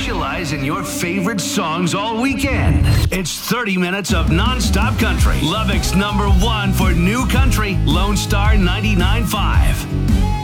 specialize in your favorite songs all weekend. It's 30 minutes of non-stop country. Lubbock's #1 for new country, Lone Star 99.5.